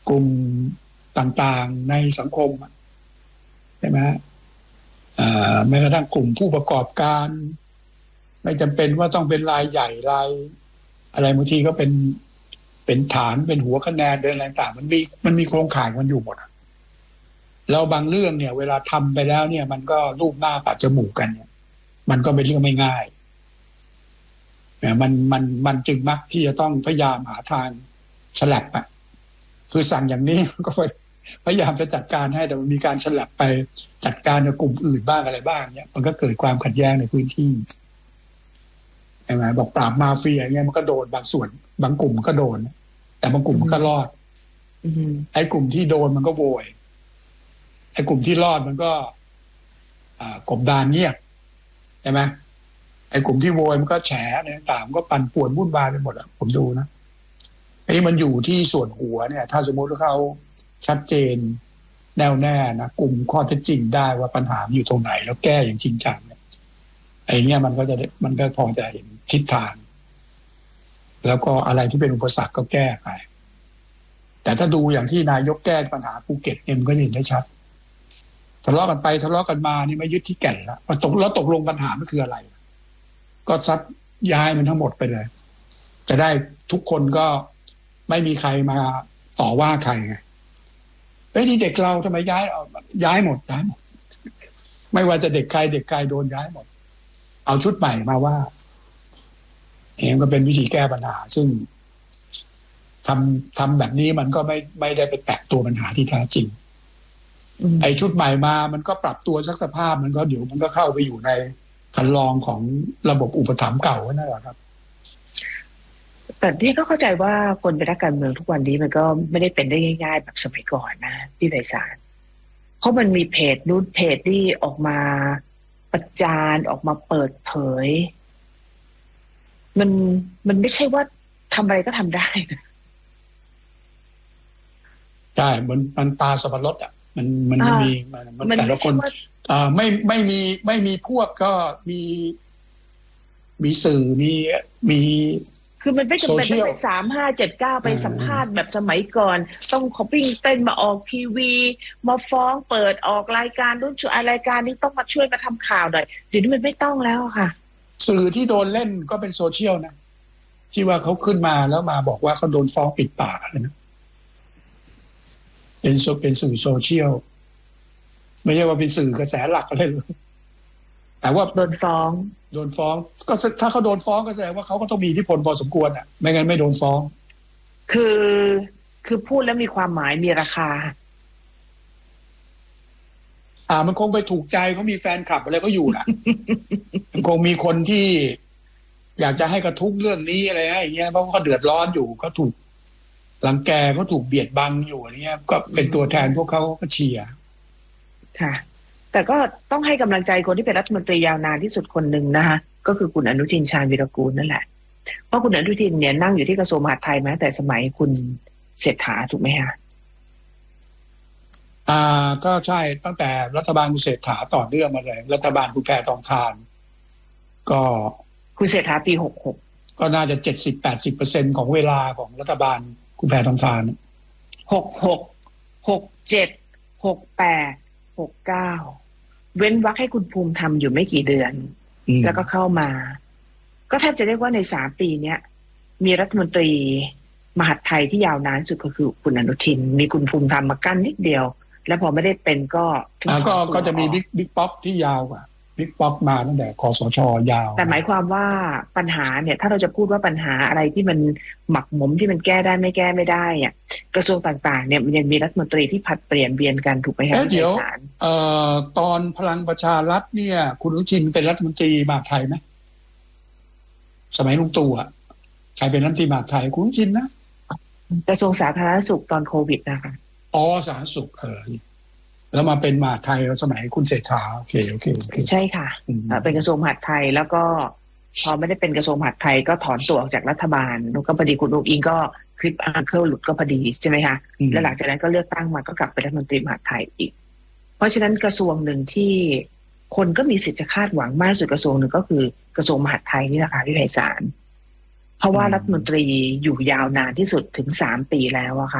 กลุ่มต่างๆในสังคมใช่ไหมแม้กระทั่งกลุ่มผู้ประกอบการไม่จำเป็นว่าต้องเป็นรายใหญ่รายอะไรบางทีก็เป็นฐานเป็นหัวคะแนนเดินอะไรต่างมันมีโครงข่ายมันอยู่หมดแล้วบางเรื่องเนี่ยเวลาทำไปแล้วเนี่ยมันก็รูปหน้าปัดจมูกกันเนี่ยมันก็เป็นเรื่องไม่ง่ายมันจึงมักที่จะต้องพยายามหาทางฉลับคือสั่งอย่างนี้ก็พยายามจะจัดการให้แต่มันมีการฉลับไปจัดการกับกลุ่มอื่นบ้างอะไรบ้างเนี่ยมันก็เกิดความขัดแย้งในพื้นที่ใช่ไหมบอกปราบมาเฟียเนี่ยมันก็โดนบางส่วนบางกลุ่มก็โดนแต่บางกลุ่มมันก็รอดไอ้กลุ่มที่โดนมันก็โวยไอ้กลุ่มที่รอดมันก็กบดานเงียบใช่ไหมไอ้กลุ่มที่โวยมันก็แฉเนี่ยต่างมันก็ปั่นป่วนวุ่นวายไปหมดอะผมดูนะไอ้มันอยู่ที่ส่วนหัวเนี่ยถ้าสมมติว่าเขาชัดเจนแน่วแน่นะกลุ่มข้อเท็จจริงได้ว่าปัญหาอยู่ตรงไหนแล้วแก้อย่างจริงจังเนี่ยไอ้เงี้ยมันก็พอจะเห็นทิศทางแล้วก็อะไรที่เป็นอุปสรรคก็แก้ไปแต่ถ้าดูอย่างที่นายกแก้ปัญหาภูเก็ตเนี่ยมันก็เห็นได้ชัดทะเลาะกันไปทะเลาะกันมานี่ไม่ยึดที่แก่นแล้วตกลงปัญหามันคืออะไรก็ซัดย้ายมันทั้งหมดไปเลยจะได้ทุกคนก็ไม่มีใครมาต่อว่าใครไงนี่เด็กเราทำไมย้ายหมดไม่ว่าจะเด็กใครโดนย้ายหมดเอาชุดใหม่มาว่าเองก็เป็นวิธีแก้ปัญหาซึ่งทำแบบนี้มันก็ไม่ได้ไปแตะตัวปัญหาที่แท้จริงไอ้ชุดใหม่มามันก็ปรับตัวสักสภาพมันก็เดี๋ยวมันก็เข้าไปอยู่ในคันลองของระบบอุปถัมภ์เก่านั่นแหละครับแต่ที่ก็เข้าใจว่าคนเป็นนักการเมืองทุกวันนี้มันก็ไม่ได้เป็นได้ง่ายๆแบบสมัยก่อนนะพี่ไพศาลเพราะมันมีเพจนู้นเพจที่ออกมาประจานออกมาเปิดเผยมันไม่ใช่ว่าทำอะไรก็ทำได้นะใช่มันตาสับปะรดมันมีมันแต่ละคนไม่มีพวกก็มีสื่อมีคือมันไม่จำเป็นต้องไป3579ไปสัมภาษณ์แบบสมัยก่อนต้องคอปปิ้งเต้นมาออกทีวีมาฟ้องเปิดออกรายการรุ่นช่วยรายการนี้ต้องมาช่วยมาทำข่าวหน่อยเดี๋ยวนี้มันไม่ต้องแล้วค่ะสื่อที่โดนเล่นก็เป็นโซเชียลนะที่ว่าเขาขึ้นมาแล้วมาบอกว่าเขาโดนฟ้องปิดปากเลยนะเป็นสื่อโซเชียลไม่ใช่ว่าเป็นสื่อกระแสหลักอะไรเลยแต่ว่าโดนฟ้องก็ถ้าเขาโดนฟ้องก็แสดงว่าเขาก็ต้องมีอิทธิพลพอสมควรไม่งั้นไม่โดนฟ้องคือพูดแล้วมีความหมายมีราคามันคงไปถูกใจเขามีแฟนคลับอะไรก็อยู่นะมันคงมีคนที่อยากจะให้กระทุ้งเรื่องนี้อะไรอย่างเงี้ยเพราะเขาเดือดร้อนอยู่เขาถูกรังแกเขาถูกเบียดบังอยู่อะไรเงี้ยก็เป็นตัวแทนพวกเขาก็เชียร์ค่ะแต่ก็ต้องให้กำลังใจคนที่เป็นรัฐมนตรียาวนานที่สุดคนหนึ่งนะคะก็คือคุณอนุทินชาญวีรกูลนั่นแหละเพราะคุณอนุทินเนี่ยนั่งอยู่ที่กระทรวงมหาดไทยมาแต่สมัยคุณเศรษฐาถูกไหมคะก็ใช่ตั้งแต่รัฐบาลคุณเศรษฐาต่อเนื่องมาเลยรัฐบาลคุณแพทองธารก็คุณเศรษฐาปี66 ก็น่าจะ 70-80% ของเวลาของรัฐบาลคุณแพทองธาร 66 67 68 69เว้นวรรคให้คุณภูมิธรรมอยู่ไม่กี่เดือนแล้วก็เข้ามาก็แทบจะเรียกว่าใน3 ปีเนี้ยมีรัฐมนตรีมหาดไทยที่ยาวนานสุดก็คือคุณอนุทินมีคุณภูมิธรรมมากั้นนิดเดียวแล้วพอไม่ได้เป็นก็จะมีบิ๊กป๊อกที่ยาวกว่าบิ๊กป๊อกมาตั้งแต่คสช.ยาวแต่หมายความว่าปัญหาเนี่ยถ้าเราจะพูดว่าปัญหาอะไรที่มันหมักหมมที่มันแก้ได้ไม่แก้ไม่ได้อ่ะกระทรวงต่างๆเนี่ยมันยังมีรัฐมนตรีที่ผัดเปลี่ยนเวียนกันถูกไหมคะเดี๋ยวตอนพลังประชารัฐเนี่ยคุณอนุทินเป็นรัฐมนตรีมหาดไทยไหมสมัยลุงตู่ใครเป็นรัฐมนตรีมหาดไทยคุณอนุทินนะกระทรวงสาธารณสุขตอนโควิดนะคะสาธารณสุขแล้วมาเป็นมหาดไทยสมัยคุณเศรษฐาโอเคใช่ค่ะเป็นกระทรวงมหาดไทยแล้วก็พอไม่ได้เป็นกระทรวงมหาดไทยก็ถอนตัวออกจากรัฐบาลแล้วก็พอดีคุณอุ๊งอิงก็คลิปอังเคิลหลุดก็พอดีใช่ไหมคะแล้วหลังจากนั้นก็เลือกตั้งมาก็กลับเป็นรัฐมนตรีมหาดไทยอีกเพราะฉะนั้นกระทรวงหนึ่งที่คนก็มีสิทธิ์จะคาดหวังมากสุดกระทรวงหนึ่งก็คือกระทรวงมหาดไทยนี่แหละค่ะพี่ไพศาลเพราะว่ารัฐมนตรีอยู่ยาวนานที่สุดถึง3 ปีแล้วอะค่ะ